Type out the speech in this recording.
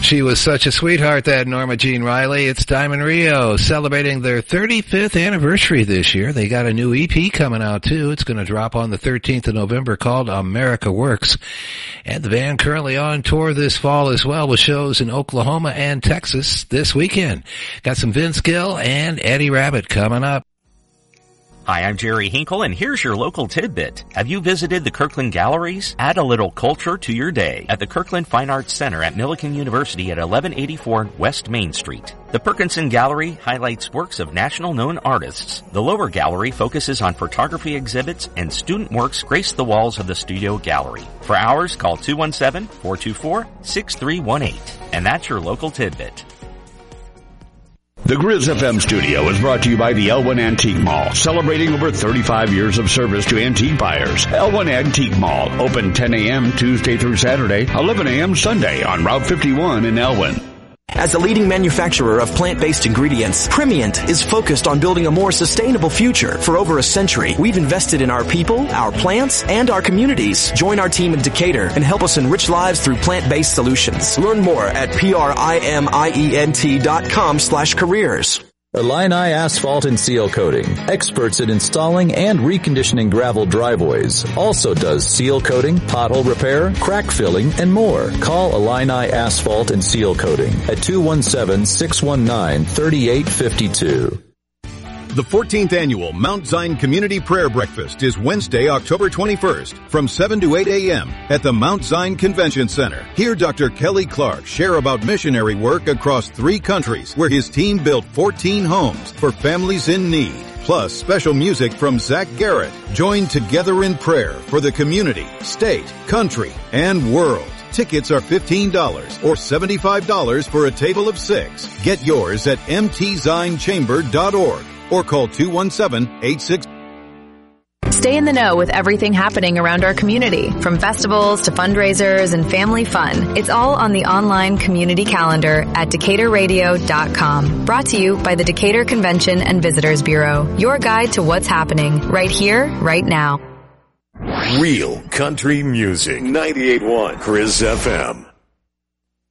She was such a sweetheart, that Norma Jean Riley. It's Diamond Rio celebrating their 35th anniversary this year. They got a new EP coming out, too. It's going to drop on the 13th of November called America Works. And the band currently on tour this fall as well, with shows in Oklahoma and Texas this weekend. Got some Vince Gill and Eddie Rabbitt coming up. Hi, I'm Jerry Hinkle, and here's your local tidbit. Have you visited the Kirkland Galleries? Add a little culture to your day at the Kirkland Fine Arts Center at Millikan University at 1184 West Main Street. The Perkinson Gallery highlights works of national known artists. The lower gallery focuses on photography exhibits, and student works grace the walls of the studio gallery. For hours, call 217-424-6318. And that's your local tidbit. The Grizz FM studio is brought to you by the Elwyn Antique Mall, celebrating over 35 years of service to antique buyers. Elwyn Antique Mall, open 10 a.m. Tuesday through Saturday, 11 a.m. Sunday on Route 51 in Elwyn. As a leading manufacturer of plant-based ingredients, Primient is focused on building a more sustainable future. For over a century, we've invested in our people, our plants, and our communities. Join our team in Decatur and help us enrich lives through plant-based solutions. Learn more at primient.com/careers. Illini Asphalt and Seal Coating, experts in installing and reconditioning gravel driveways. Also does seal coating, pothole repair, crack filling, and more. Call Illini Asphalt and Seal Coating at 217-619-3852. The 14th Annual Mount Zion Community Prayer Breakfast is Wednesday, October 21st from 7 to 8 a.m. at the Mount Zion Convention Center. Hear Dr. Kelly Clark share about missionary work across 3 countries where his team built 14 homes for families in need. Plus special music from Zach Garrett. Join together in prayer for the community, state, country, and world. Tickets are $15 or $75 for a table of 6. Get yours at mtzionechamber.org. or call 217-86. Stay in the know with everything happening around our community, from festivals to fundraisers and family fun. It's all on the online community calendar at DecaturRadio.com. Brought to you by the Decatur Convention and Visitors Bureau. Your guide to what's happening right here, right now. Real country music. 98.1 Grizz FM.